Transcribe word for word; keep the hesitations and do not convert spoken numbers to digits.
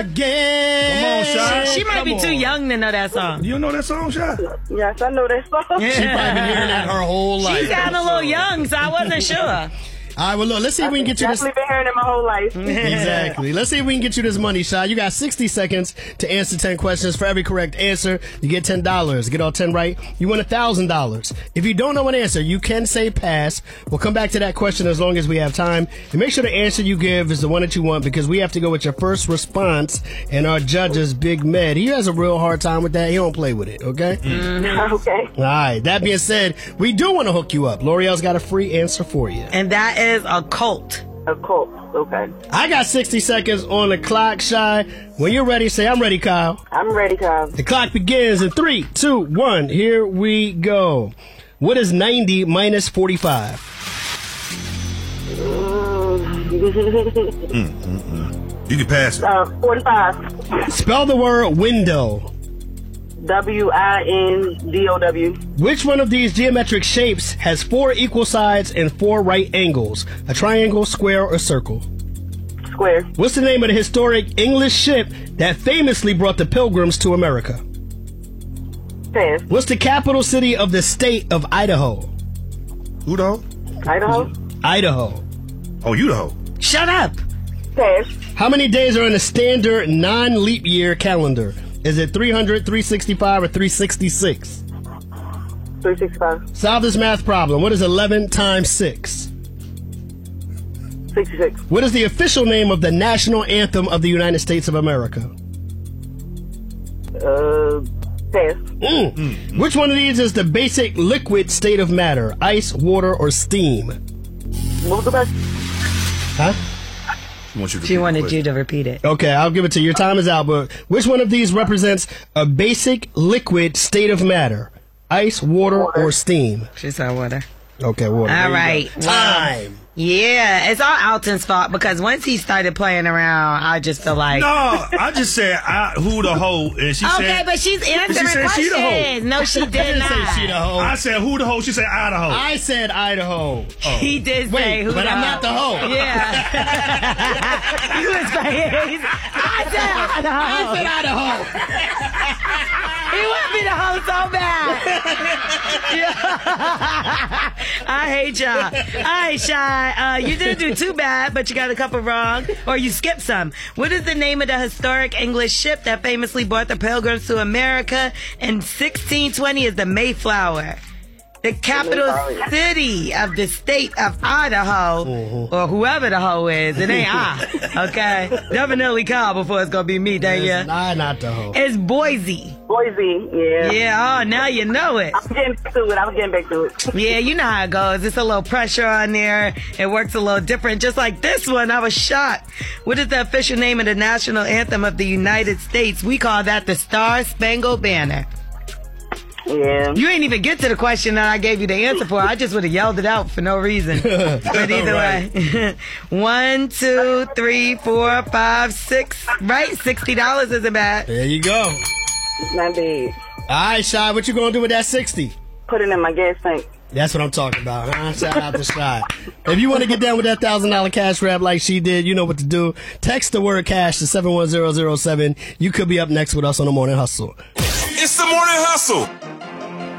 Again. Come on, Shy. She might Come be on. too young to know that song. You know that song, Shy? Yes, I know that song. She probably been hearing that her whole life. She sounded a little young, so I wasn't sure. All right, well, look, let's see if we can get you this. Definitely been hearing it my whole life. Exactly. Let's see if we can get you this money, Shy. You got sixty seconds to answer ten questions. For every correct answer, you get ten dollars. Get all ten right, you win one thousand dollars. If you don't know an answer, you can say pass. We'll come back to that question as long as we have time. And make sure the answer you give is the one that you want, because we have to go with your first response. And our judge is Big Med. He has a real hard time with that. He don't play with it, okay? Mm-hmm. Okay. All right. That being said, we do want to hook you up. L'Oreal's got a free answer for you. And that is a cult. A cult. Okay. I got sixty seconds on the clock, Shy. When you're ready, say, I'm ready, Kyle. I'm ready, Kyle. The clock begins in three, two, one. Here we go. What is ninety minus forty-five? Mm-mm-mm. You can pass it. Uh, forty-five. Spell the word window. W I N D O W. Which one of these geometric shapes has four equal sides and four right angles? A triangle, square, or circle? Square. What's the name of the historic English ship that famously brought the Pilgrims to America? Pass. What's the capital city of the state of Idaho? Who though? Idaho. Idaho. Oh, you though. Shut up. Pass. How many days are in a standard non-leap year calendar? Is it three hundred, three sixty-five, or three sixty-six? three sixty-five. Solve this math problem. What is eleven times six? sixty-six. What is the official name of the national anthem of the United States of America? Uh, pass. Mm. Mm. Which one of these is the basic liquid state of matter? Ice, water, or steam? What was the best? Huh? She, wants you to She repeat wanted the you to repeat it. Okay, I'll give it to you. Your time is out, but which one of these represents a basic liquid state of matter? Ice, water, Water. or steam? She said water. Okay, water. All There you right. go. Time. Yeah, it's all Alton's fault because once he started playing around, I just feel like. No, I just said I, who the hoe, and she Okay, said. but she's answering said she the hoe. questions. No, she did didn't not. say she the hoe. I said who the hoe. She said Idaho. I said Idaho. He did Wait, say who but the I'm hoe. not the hoe. Yeah. He was saying, I said Idaho. I said Idaho. He want me to hoe so bad. Yeah. I hate y'all. All right, Shy. Uh, you didn't do too bad, but you got a couple wrong, or you skipped some. What is the name of the historic English ship that famously brought the Pilgrims to America in sixteen twenty? Is the Mayflower. The capital city of the state of Idaho, Mm-hmm. or whoever the hoe is, it ain't I, okay? Definitely Kyle before it's gonna be me, dang ya. Nah, not the hoe. It's Boise. Boise. Yeah. Yeah, oh, now you know it. I'm getting back to it. I'm getting back to it. Yeah, you know how it goes. It's a little pressure on there. It works a little different. Just like this one, I was shocked. What is the official name of the national anthem of the United States? We call that the Star Spangled Banner. Yeah. You ain't even get to the question that I gave you the answer for. I just would have yelled it out for no reason. But either way. One, two, three, four, five, six. Right, sixty dollars isn't bad. There you go. Not bad. All right, Shy, what you gonna do with that sixty? Put it in my gas tank. That's what I'm talking about, huh? Shout out to Shy. If you want to get down with that one thousand dollars cash grab like she did, you know what to do. Text the word cash to seven one zero zero seven. You could be up next with us on The Morning Hustle. It's The Morning Hustle.